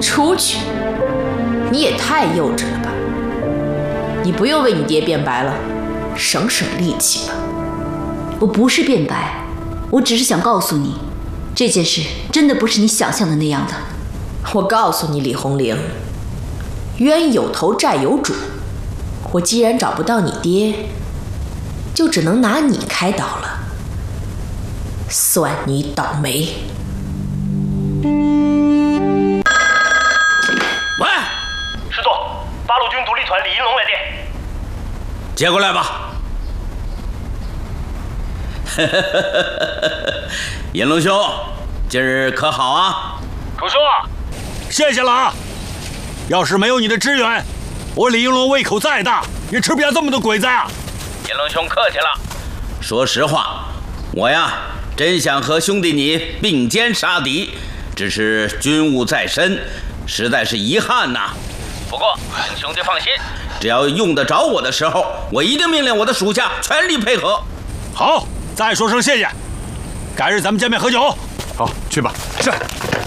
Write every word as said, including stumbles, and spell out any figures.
出去！你也太幼稚了吧！你不用为你爹辩白了，省省力气吧。 我不是辩白，我只是想告诉你，这件事真的不是你想象的那样的。 我告诉你，李红玲，冤有头债有主，我既然找不到你爹，就只能拿你开刀了，算你倒霉。 喂，师座，八路军独立团李应龙来电。 接过来吧。应龙兄，今儿可好啊？ 主兄啊，谢谢了啊！要是没有你的支援，我李应龙胃口再大，也吃不下这么多鬼子啊！ 应龙兄客气了。说实话，我呀，真想和兄弟你并肩杀敌，只是军务在身，实在是遗憾呐。不过，请兄弟放心，只要用得着我的时候，我一定命令我的属下全力配合。 好，再说声谢谢，改日咱们见面喝酒。 好，去吧。 是。